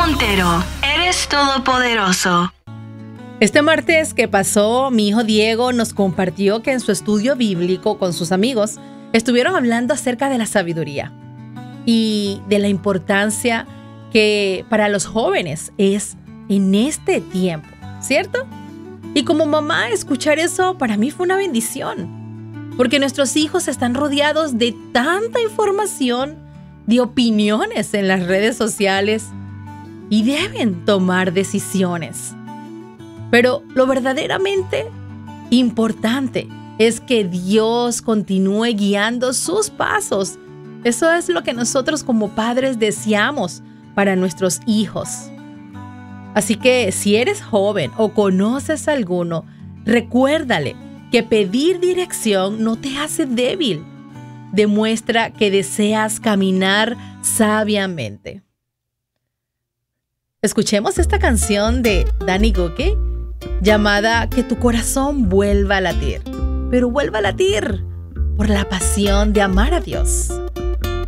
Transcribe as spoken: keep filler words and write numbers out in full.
Montero, eres todopoderoso. Este martes que pasó, mi hijo Diego nos compartió que en su estudio bíblico con sus amigos estuvieron hablando acerca de la sabiduría y de la importancia que para los jóvenes es en este tiempo, ¿cierto? Y como mamá, escuchar eso para mí fue una bendición, porque nuestros hijos están rodeados de tanta información, de opiniones en las redes sociales y deben tomar decisiones. Pero lo verdaderamente importante es que Dios continúe guiando sus pasos. Eso es lo que nosotros como padres deseamos para nuestros hijos. Así que si eres joven o conoces a alguno, recuérdale que pedir dirección no te hace débil. Demuestra que deseas caminar sabiamente. Escuchemos esta canción de Danny Gokey llamada Que tu corazón vuelva a latir, pero vuelva a latir por la pasión de amar a Dios.